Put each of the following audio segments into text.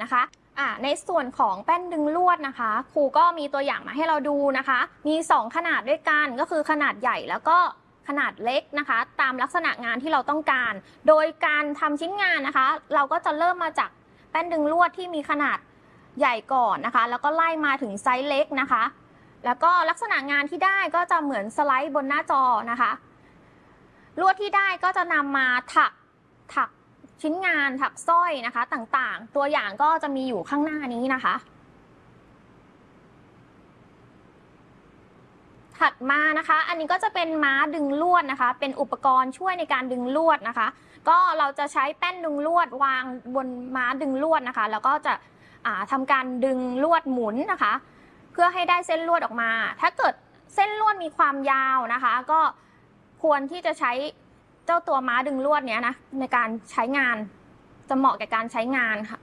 นะคะในส่วนของแป้นดึงลวดนะคะครูก็มีตัวอย่างมาให้เราดูนะคะมี2ขนาดด้วยกันก็คือขนาดใหญ่แล้วก็ขนาดเล็กนะคะตามลักษณะงานที่เราต้องการโดยการทำชิ้นงานนะคะเราก็จะเริ่มมาจากแป้นดึงลวดที่มีขนาดใหญ่ก่อนนะคะแล้วก็ไล่มาถึงไซส์เล็กนะคะแล้วก็ลักษณะงานที่ได้ก็จะเหมือนสไลด์บนหน้าจอนะคะลวดที่ได้ก็จะนำมาถักชิ้นงานถักสร้อยนะคะต่างๆตัวอย่างก็จะมีอยู่ข้างหน้านี้นะคะถัดมานะคะอันนี้ก็จะเป็นม้าดึงลวดนะคะเป็นอุปกรณ์ช่วยในการดึงลวดนะคะก็เราจะใช้แป้นดึงลวดวางบนม้าดึงลวดนะคะแล้วก็จะทำการดึงลวดหมุนนะคะเพื่อให้ได้เส้นลวดออกมาถ้าเกิดเส้นลวดมีความยาวนะคะก็ควรที่จะใช้เจ้าตัวม้าดึงลวดเนี้ยนะในการใช้งานจะเหมาะแก่การใช้งานค่ะ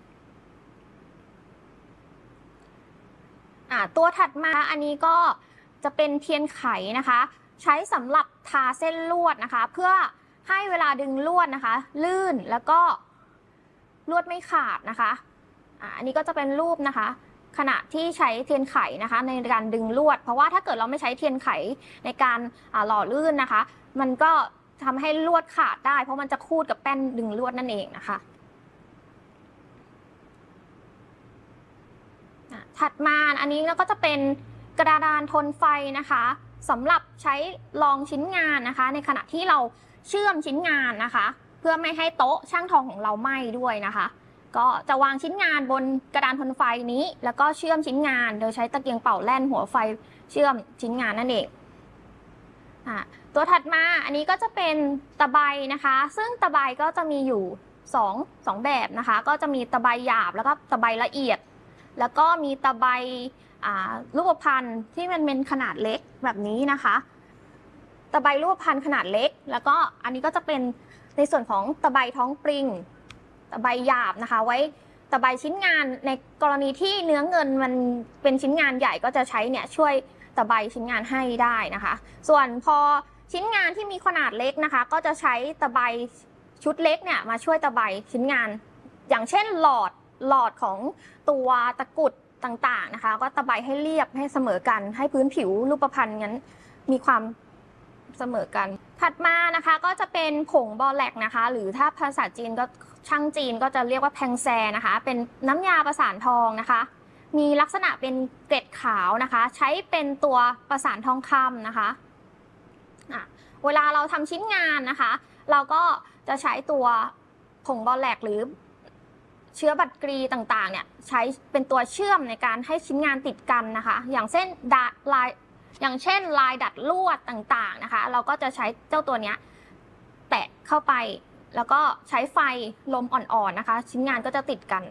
ตัวถัดมาอันนี้ก็จะเป็นเทียนไขนะคะใช้สำหรับทาเส้นลวดนะคะเพื่อให้เวลาดึงลวดนะคะลื่นแล้วก็ลวดไม่ขาดนะคะอันนี้ก็จะเป็นรูปนะคะขณะที่ใช้เทียนไขนะคะในการดึงลวดเพราะว่าถ้าเกิดเราไม่ใช้เทียนไขในการหล่อลื่นนะคะมันก็ทำให้ลวดขาดได้เพราะมันจะคูดกับแป้นดึงลวดนั่นเองนะคะถัดมาอันนี้ก็จะเป็นกระดานทนไฟนะคะสำหรับใช้รองชิ้นงานนะคะในขณะที่เราเชื่อมชิ้นงานนะคะเพื่อไม่ให้โต๊ะช่างทองของเราไหม้ด้วยนะคะก็จะวางชิ้นงานบนกระดานทนไฟนี้แล้วก็เชื่อมชิ้นงานโดยใช้ตะเกียงเป่าแล่นหัวไฟเชื่อมชิ้นงานนั่นเองตัวถัดมาอันนี้ก็จะเป็นตะไบนะคะซึ่งตะไบก็จะมีอยู่สองแบบนะคะก็จะมีตะไบหยาบแล้วก็ตะไบละเอียดแล้วก็มีตะไบรูปพรรณที่มันเป็นขนาดเล็กแบบนี้นะคะตะไบรูปพรรณขนาดเล็กแล้วก็อันนี้ก็จะเป็นในส่วนของตะไบท้องปริงตะไบหยาบนะคะไว้ตะไบชิ้นงานในกรณีที่เนื้อเงินมันเป็นชิ้นงานใหญ่ก็จะใช้เนี่ยช่วยตะไบชิ้นงานให้ได้นะคะส่วนพอชิ้นงานที่มีขนาดเล็กนะคะก็จะใช้ตะไบชุดเล็กเนี่ยมาช่วยตะไบชิ้นงานอย่างเช่นหลอดของตัวตะกุดต่างๆนะคะก็ตะไบให้เรียบให้เสมอกันให้พื้นผิวรูปพรรณงั้นมีความเสมอกันถัดมานะคะก็จะเป็นผงบอแลกนะคะหรือถ้าภาษาจีนก็ช่างจีนก็จะเรียกว่าแพงแซนะคะเป็นน้ำยาประสานทองนะคะมีลักษณะเป็นเกล็ดขาวนะคะใช้เป็นตัวประสานทองคำนะคะเวลาเราทำชิ้นงานนะคะเราก็จะใช้ตัวผงบอแลกหรือเชื้อบัตรกรีต่างๆเนี่ยใช้เป็นตัวเชื่อมในการให้ชิ้นงานติดกันนะคะอย่างเช่นลายดัดลวดต่างๆนะคะเราก็จะใช้เจ้าตัวเนี้ยแตะเข้าไปแล้วก็ใช้ไฟลมอ่อนๆนะคะชิ้นงานก็จะติดกัน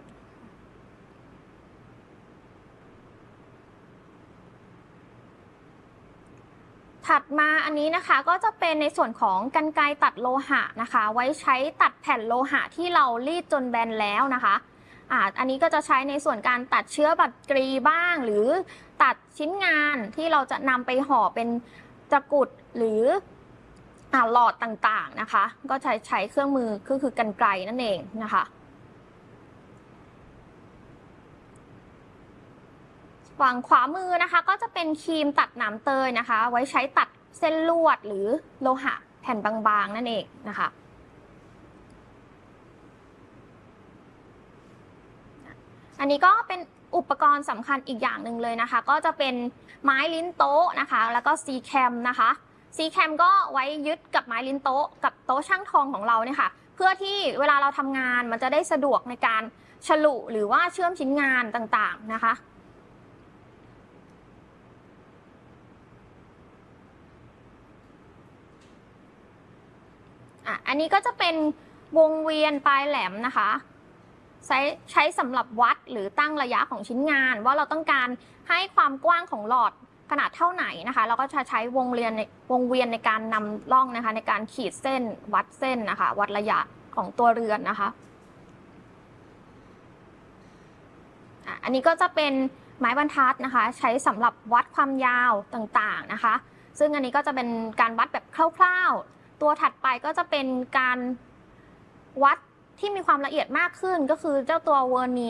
ถัดมาอันนี้นะคะก็จะเป็นในส่วนของกรรไกรตัดโลหะนะคะไว้ใช้ตัดแผ่นโลหะที่เรารีดจนแบนแล้วนะคะอันนี้ก็จะใช้ในส่วนการตัดเชื้อบัตรกรีบ้างหรือตัดชิ้นงานที่เราจะนำไปห่อเป็นตะกุดหรือหลอดต่างๆนะคะก็ใช้เครื่องมือก็คือกรรไกรนั่นเองนะคะฝั่งขวามือนะคะก็จะเป็นครีมตัดหนามเตยนะคะไว้ใช้ตัดเส้นลวดหรือโลหะแผ่นบางๆนั่นเองนะคะอันนี้ก็เป็นอุปกรณ์สำคัญอีกอย่างหนึ่งเลยนะคะก็จะเป็นไม้ลิ้นโต๊ะนะคะแล้วก็ซีแคมนะคะซีแคมก็ไว้ยึดกับไม้ลิ้นโต๊ะกับโต๊ะช่างทองของเราเนี่ยค่ะเพื่อที่เวลาเราทำงานมันจะได้สะดวกในการฉลุหรือว่าเชื่อมชิ้นงานต่างๆนะคะอันนี้ก็จะเป็นวงเวียนปลายแหลมนะคะใช้สำหรับวัดหรือตั้งระยะของชิ้นงานว่าเราต้องการให้ความกว้างของหลอดขนาดเท่าไหนนะคะเราก็จะใช้วงเวียนในการนำร่องนะคะในการขีดเส้นวัดเส้นนะคะวัดระยะของตัวเรือนนะคะอันนี้ก็จะเป็นไม้บรรทัดนะคะใช้สำหรับวัดความยาวต่างๆนะคะซึ่งอันนี้ก็จะเป็นการวัดแบบคร่าวๆตัวถัดไปก็จะเป็นการวัดที่มีความละเอียดมากขึ้นก็คือเจ้าตัวเวอร์เนีย